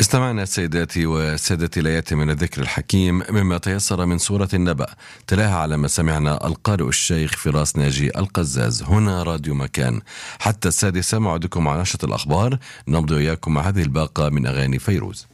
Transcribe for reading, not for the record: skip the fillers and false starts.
استمعنا سيداتي وسادتي ليات من الذكر الحكيم مما تيسر من سورة النبأ، تلاها على ما سمعنا القارئ الشيخ فراس ناجي القزاز. هنا راديو مكان حتى 6:00 موعدكم مع نشرة الأخبار، نمضي وإياكم مع هذه الباقة من أغاني فيروز.